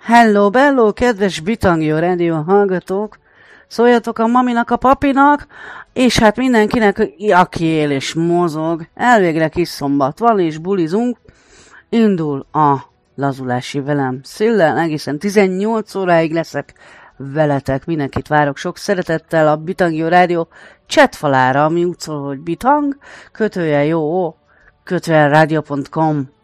Hello, bello, kedves Bitangio rádió hallgatók! Szóljatok a maminak, a papinak, és hát mindenkinek, aki él és mozog. Elvégre kis szombat van, és bulizunk. Indul a lazulási velem Szillel, egészen 18 óráig leszek veletek. Mindenkit várok sok szeretettel a Bitangio rádió chatfalára, ami úgy szól, hogy bitang, _jó, _radio.com.